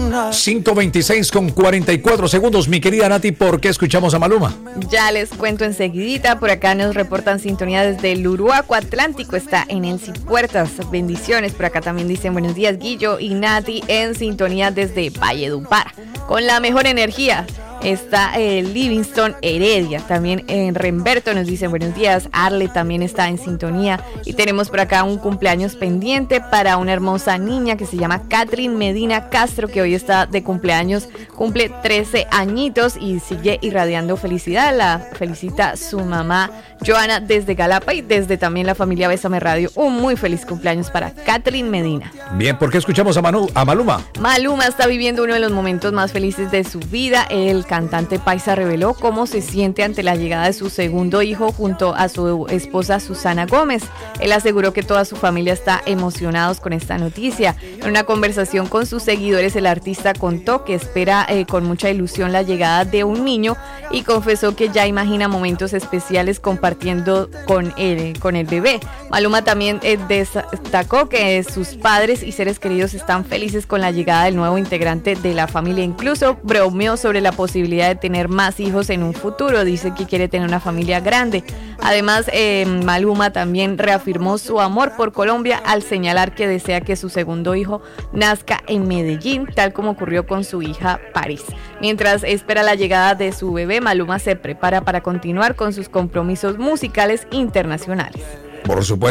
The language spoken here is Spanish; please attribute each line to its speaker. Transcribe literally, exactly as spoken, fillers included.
Speaker 1: cinco veintiséis con cuarenta y cuatro segundos. Mi querida Nati, ¿por qué escuchamos a Maluma?
Speaker 2: Ya les cuento enseguidita. Por acá nos reportan sintonía desde el Uruaco Atlántico. Está en Elsie Puertas. Bendiciones. Por acá también dicen buenos días, Guillo y Nati, en sintonía desde Valledupar. Con la mejor energía. Está eh, Livingston Heredia, también en Remberto nos dicen buenos días. Arle también está en sintonía. Y tenemos por acá un cumpleaños pendiente para una hermosa niña que se llama Catherine Medina Castro, que hoy está de cumpleaños, cumple trece añitos y sigue irradiando felicidad. La felicita su mamá Joana desde Galapa y desde también la familia Bésame Radio. Un muy feliz cumpleaños para Catherine Medina.
Speaker 1: Bien, ¿por qué escuchamos a, Manu, a Maluma?
Speaker 2: Maluma está viviendo uno de los momentos más felices de su vida. El cantante paisa reveló cómo se siente ante la llegada de su segundo hijo junto a su esposa Susana Gómez. Él aseguró que toda su familia está emocionados con esta noticia. En una conversación con sus seguidores, el artista contó que espera eh, con mucha ilusión la llegada de un niño y confesó que ya imagina momentos especiales compartiendo con él, con el bebé. Maluma también eh, destacó que sus padres y seres queridos están felices con la llegada del nuevo integrante de la familia. Incluso bromeó sobre la posibilidad de tener más hijos en un futuro. Dice que quiere tener una familia grande. Además, eh, Maluma también reafirmó su amor por Colombia al señalar que desea que su segundo hijo nazca en Medellín, tal como ocurrió con su hija París. Mientras espera la llegada de su bebé, Maluma se prepara para continuar con sus compromisos musicales internacionales.
Speaker 1: Por supuesto.